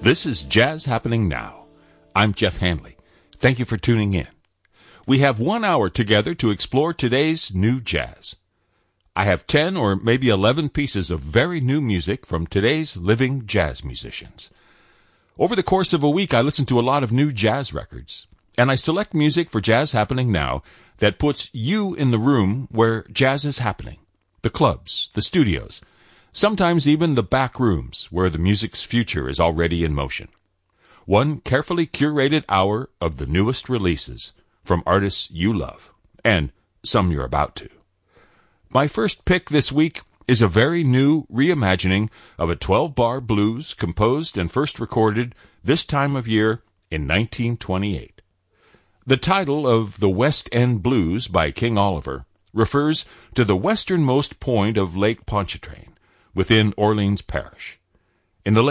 This is Jazz Happening Now. I'm Jeff Hanley. Thank you for tuning in. We have 1 hour together to explore today's new jazz. I have 10 or maybe 11 pieces of very new music from today's living jazz musicians. Over the course of a week, I listen to a lot of new jazz records, and I select music for Jazz Happening Now that puts you in the room where jazz is happening, the clubs, the studios, sometimes even the back rooms where the music's future is already in motion. One carefully curated hour of the newest releases from artists you love, and some you're about to. My first pick this week is a very new reimagining of a 12-bar blues composed and first recorded this time of year in 1928. The title of The West End Blues by King Oliver refers to the westernmost point of Lake Pontchartrain, within Orleans Parish. In the late